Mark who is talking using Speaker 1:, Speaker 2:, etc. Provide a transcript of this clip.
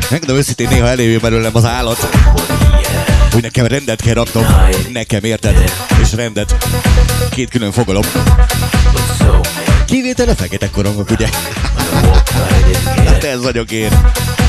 Speaker 1: Megmondom őszintén, néha előjön belőlem az állat, hogy nekem rendet kell raknom. Nekem, érted? És rendet. Két külön fogalom. Kivétel a fekete korongok, ugye? Hát ez vagyok én.